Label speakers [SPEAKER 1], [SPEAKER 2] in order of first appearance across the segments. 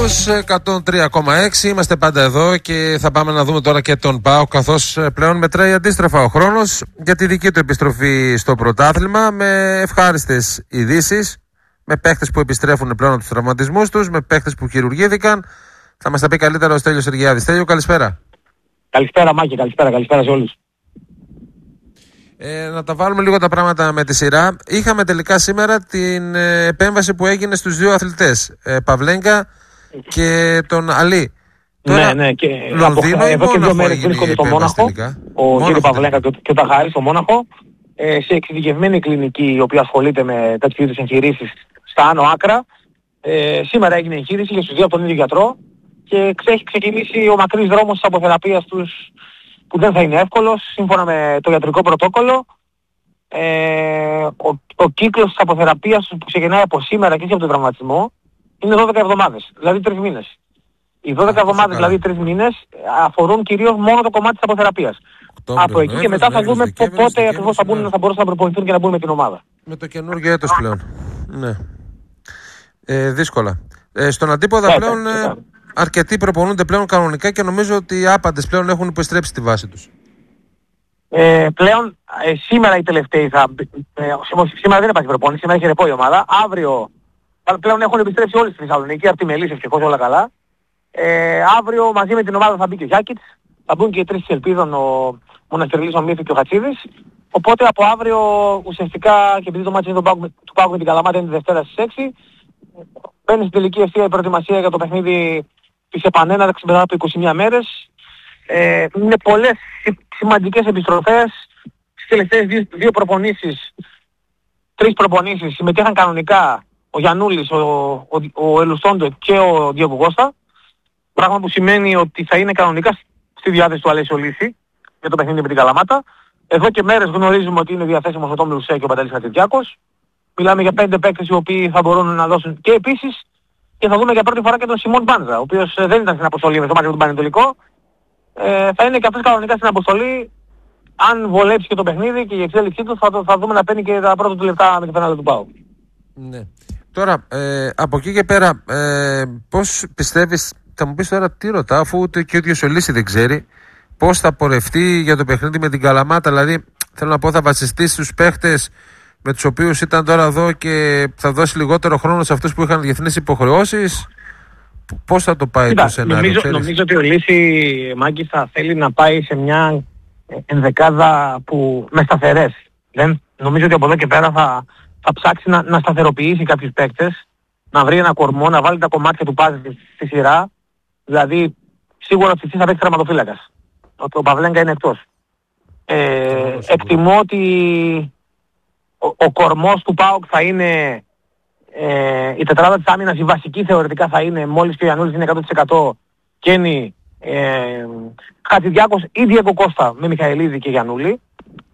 [SPEAKER 1] 103,6 είμαστε πάντα εδώ και θα πάμε να δούμε τώρα και τον ΠΑΟΚ, καθώς πλέον μετράει αντίστροφα ο χρόνος για τη δική του επιστροφή στο πρωτάθλημα, με ευχάριστες ειδήσεις, με παίχτες που επιστρέφουν πλέον από τους τραυματισμούς τους, με παίχτες που χειρουργήθηκαν. Θα μας τα πει καλύτερα ο Στέλιος Σεργιάδης. Στέλιο, καλησπέρα.
[SPEAKER 2] Καλησπέρα Μάκη, καλησπέρα σε όλους.
[SPEAKER 1] Να τα βάλουμε λίγο τα πράγματα με τη σειρά. Είχαμε τελικά σήμερα την επέμβαση που έγινε στους δύο αθλητές, Παυλέγκα και τον Αλή.
[SPEAKER 2] Ναι, και εδώ και 2 μέρες βρίσκονται στο Μόναχο, ο κ. Παυλέγκα και ο Ταχάρης στο Μόναχο, σε εξειδικευμένη κλινική η οποία ασχολείται με τέτοιου είδους εγχειρήσεις στα Άνω Άκρα. Σήμερα έγινε εγχείρηση για στους δύο από τον ίδιο γιατρό και έχει ξεκινήσει ο μακρύς δρόμος της αποθεραπείας τους, που δεν θα είναι εύκολος, σύμφωνα με το ιατρικό πρωτόκολλο. Ο κύκλος της αποθεραπείας που ξεκινάει από σήμερα και από τον τραυματισμό είναι 12 εβδομάδες, δηλαδή 3 μήνες. Οι 12 εβδομάδες, δηλαδή 3 μήνες, αφορούν κυρίως μόνο το κομμάτι της αποθεραπείας. Από εκεί και μετά θα δούμε πότε ακριβώς θα μπορούσαν να προπονηθούν και να μπουν με την ομάδα.
[SPEAKER 1] Με το καινούργιο έτος πλέον. Ναι. Δύσκολα. Στον αντίποδα πλέον αρκετοί προπονούνται πλέον κανονικά και νομίζω ότι οι άπαντες πλέον έχουν επιστρέψει τη βάση τους.
[SPEAKER 2] Πλέον σήμερα οι τελευταίοι σήμερα δεν υπάρχει προπόνηση, σήμερα έχει ρεπό η ομάδα. Αύριο πλέον έχουν επιστρέψει όλοι στη Θεσσαλονίκη, από τη Μελίσσες και όλα καλά. Αύριο μαζί με την ομάδα θα μπει και ο Γιάκητς, θα μπουν και οι 3 της Ελπίδων, ο Μοναστερλής, ο Μύθου και ο Χατσίδης. Οπότε από αύριο ουσιαστικά, και επειδή το μάτι του Πάουκ με την Καλαμάτα είναι τη Δευτέρα στις 6, μπαίνει στην τελική ευθεία η προετοιμασία για το παιχνίδι της επανέναρξης μετά από 21 μέρες. Είναι πολλές σημαντικές επιστροφές. Στις τελευταίες 2 προπονήσεις, 3 προπονήσεις συμμετείχαν κανονικά ο Γιαννούλης, ο Ελουστόντο και ο Διέγκο Κώστα. Πράγμα που σημαίνει ότι θα είναι κανονικά στη διάθεση του Αλέσιο Λύση για το παιχνίδι με την Καλαμάτα. Εδώ και μέρες γνωρίζουμε ότι είναι διαθέσιμος ο Τόμι Λουσέ και ο Παντελής Χατζηδιάκος. Μιλάμε για 5 παίκτες οι οποίοι θα μπορούν να δώσουν, και επίσης και θα δούμε για πρώτη φορά και τον Σιμών Μπάντζα, ο οποίος δεν ήταν στην αποστολή με το μάτι του Πανετολικό. Θα είναι και αυτός κανονικά στην αποστολή. Αν βολέψει και το παιχνίδι και η εξέλιξή του, θα δούμε να παίρνει και τα πρώτα του λεπτά με την πέναλτι του ΠΑΟΚ.
[SPEAKER 1] Ναι. Τώρα, από εκεί και πέρα, πώς πιστεύεις, θα μου πεις τώρα τι ρωτά, αφού ούτε και ο ίδιος ο Λύση δεν ξέρει, πώς θα πορευτεί για το παιχνίδι με την Καλαμάτα? Δηλαδή, θέλω να πω, θα βασιστεί στους παίχτες με τους οποίους ήταν τώρα εδώ και θα δώσει λιγότερο χρόνο σε αυτούς που είχαν διεθνείς υποχρεώσεις? Πώς θα το πάει το σενάριο?
[SPEAKER 2] Νομίζω ότι ο Λύση, Μάκη, θα θέλει να πάει σε μια ενδεκάδα που με σταθερές. Νομίζω ότι από εδώ και πέρα θα ψάξει να σταθεροποιήσει κάποιους παίκτες, να βρει ένα κορμό, να βάλει τα κομμάτια του πάζλ στη σειρά. Δηλαδή, σίγουρα ότι θα παίξει τερματοφύλακας. Ο Παυλέγκα είναι εκτός. Εκτιμώ ότι ο κορμός του ΠΑΟΚ θα είναι η τετράδα της άμυνας, η βασική θεωρητικά θα είναι, μόλις και ο Γιαννούλης είναι 100% Κένι, Χατζηδιάκος ή Διέγκο Κώστα με Μιχαηλίδη και Γιαννούλη.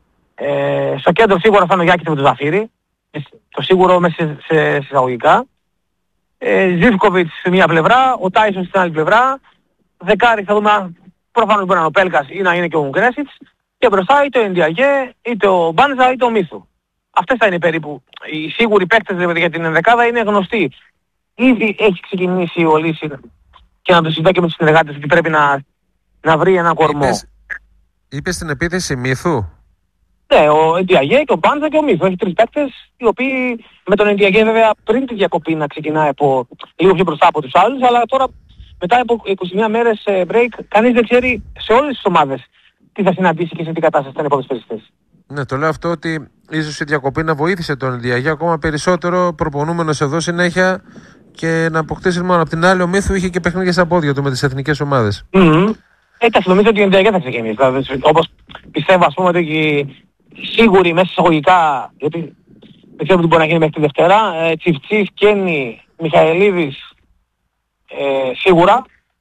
[SPEAKER 2] Στο κέντρο σίγουρα θα είναι ο Γιάκητς με τον Ζαφύρη, το σίγουρο μέσα σε εισαγωγικά. Ζίβκοβιτς σε μία πλευρά, ο Τάισον στην άλλη πλευρά. Δεκάρι θα δούμε, προφανώς μπορεί να είναι ο Πέλκας ή να είναι και ο Γκρέσιτς. Και μπροστά είτε ο Ενδιαγέ, είτε ο Μπάνζα, είτε ο Μύθου. Αυτές θα είναι περίπου. Οι σίγουροι παίκτες για την ενδεκάδα είναι γνωστοί. Ήδη έχει ξεκινήσει ο Λύση και να το συζητά και με τους συνεργάτες ότι πρέπει να βρει έναν κορμό.
[SPEAKER 1] Είπες στην επίθεση Μύθου?
[SPEAKER 2] Ναι, ο Ενδιαγέ και ο Μπάνζα και ο Μύθου. Έχει 3 παίκτες οι οποίοι με τον Ενδιαγέ βέβαια πριν τη διακοπή να ξεκινάει από λίγο πιο μπροστά από τους άλλους, αλλά τώρα μετά από 21 μέρες break κανείς δεν ξέρει σε όλες τις ομάδες τι θα συναντήσει και σε τι κατάσταση θα είναι επόμενες περιστάσεις.
[SPEAKER 1] Ναι, το λέω αυτό ότι ίσως η διακοπή να βοήθησε τον Διαγιά ακόμα περισσότερο, προπονούμενος εδώ συνέχεια, και να αποκτήσει μόνο. Απ' την άλλη, ο Μύθου είχε και παιχνίδια στα πόδια του με τις εθνικές ομάδες.
[SPEAKER 2] Έτσι, νομίζω ότι η Διαγιά θα ξεκινήσει. Δηλαδή, όπως πιστεύω, ας πούμε, ότι σίγουροι μέσα εισαγωγικά, γιατί δεν ξέρω τι μπορεί να γίνει μέχρι τη Δευτέρα, Τσιφτσίς, Κένι, Μιχαηλίδης, σίγουρα,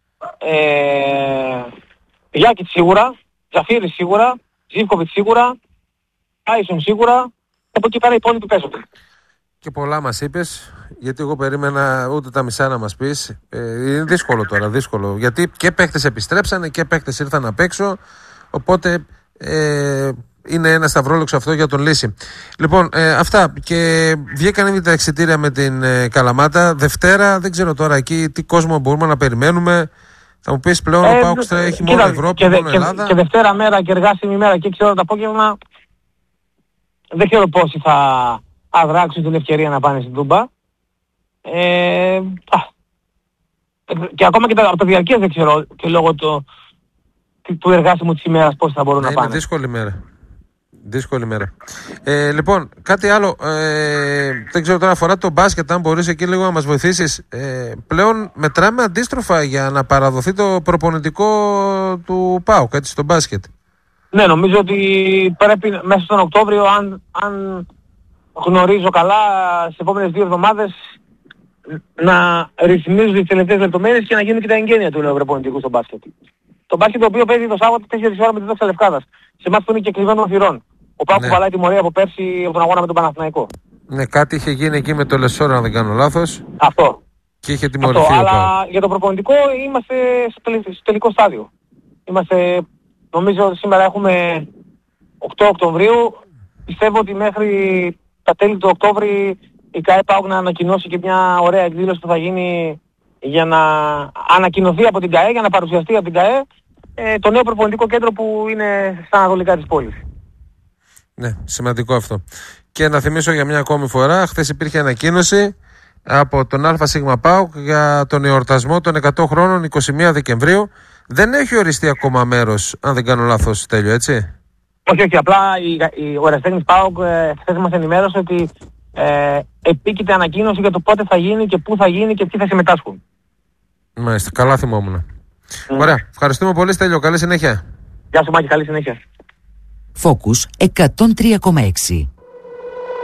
[SPEAKER 2] Γιάκητς σίγουρα, Ζαφύρης σίγουρα, Ζίβκοβιτς σίγουρα, Άισον σίγουρα, από εκεί πέρα οι υπόλοιποι παίζονται.
[SPEAKER 1] Και πολλά μας είπες, γιατί εγώ περίμενα ούτε τα μισά να μας πεις. Είναι δύσκολο τώρα, δύσκολο. Γιατί και παίκτες επιστρέψανε και παίκτες ήρθαν απ' έξω. Οπότε είναι ένα σταυρόλοξο αυτό για τον Λύση. Λοιπόν, αυτά. Και βγήκαν ήδη τα εξιτήρια με την Καλαμάτα. Δευτέρα, δεν ξέρω τώρα εκεί τι κόσμο μπορούμε να περιμένουμε. Θα μου πεις πλέον ο ΠΑΟΚ έχει μόνο Ευρώπη, μόνο Ελλάδα.
[SPEAKER 2] Και Δευτέρα μέρα και εργάσιμη μέρα και 6 ώρα το απόγευμα. Δεν ξέρω πόσοι θα αδράξουν την ευκαιρία να πάνε στην Τούμπα. Και ακόμα και από το διαρκές δεν ξέρω και λόγω του εργάσιμου της ημέρας πώς θα μπορούν να πάνε.
[SPEAKER 1] Είναι δύσκολη μέρα. Λοιπόν, κάτι άλλο. Δεν ξέρω τώρα αφορά το μπάσκετ, αν μπορείς εκεί λίγο να μας βοηθήσεις. Πλέον μετράμε αντίστροφα για να παραδοθεί το προπονητικό του ΠΑΟΚ, έτσι, στο μπάσκετ. Ναι,
[SPEAKER 2] νομίζω ότι πρέπει μέσα στον Οκτώβριο, αν γνωρίζω καλά, στις επόμενες 2 εβδομάδες να ρυθμίζουν τις τελευταίες λεπτομέρειες και να γίνουν και τα εγγένεια του νέου προπονητικού στο μπάσκετ. Το μπάσκετ το οποίο παίζει το Σάββατο 4 ώρα με τη Δόξα Λευκάδας. Σε εμάς που είναι και κλεισμένο των θυρών. Ο ΠΑΟΚ κουβαλάει τιμωρία από πέρσι από τον αγώνα με τον Παναθηναϊκό.
[SPEAKER 1] Ναι, κάτι είχε γίνει εκεί με το Λεσόρο, αν δεν κάνω λάθος.
[SPEAKER 2] Αυτό.
[SPEAKER 1] Και είχε τιμωρηθεί.
[SPEAKER 2] Αλλά για το προπονητικό είμαστε στο τελικό στάδιο. Νομίζω ότι σήμερα έχουμε 8 Οκτωβρίου. Πιστεύω ότι μέχρι τα τέλη του Οκτώβρη η ΚΑΕ ΠΑΟΚ να ανακοινώσει και μια ωραία εκδήλωση που θα γίνει για να ανακοινωθεί από την ΚΑΕ, για να παρουσιαστεί από την ΚΑΕ το νέο προπονητικό κέντρο που είναι στα ανατολικά της πόλης.
[SPEAKER 1] Ναι, σημαντικό αυτό. Και να θυμίσω για μια ακόμη φορά, χθες υπήρχε ανακοίνωση από τον ΑΣ ΠΑΟΚ για τον εορτασμό των 100 χρόνων 21 Δεκεμβρίου. Δεν έχει οριστεί ακόμα μέρος, αν δεν κάνω λάθος, Τέλειο, έτσι.
[SPEAKER 2] Όχι, απλά ο ερασιτέχνης ΠΑΟΚ χθες μας ενημέρωσε ότι επίκειται ανακοίνωση για το πότε θα γίνει και πού θα γίνει και ποιοι θα συμμετάσχουν.
[SPEAKER 1] Μάλιστα, καλά θυμόμουν. Ωραία, ευχαριστούμε πολύ, Στέλιο, καλή συνέχεια.
[SPEAKER 2] Γεια σου Μάκη, καλή συνέχεια.
[SPEAKER 3] Focus 103,6.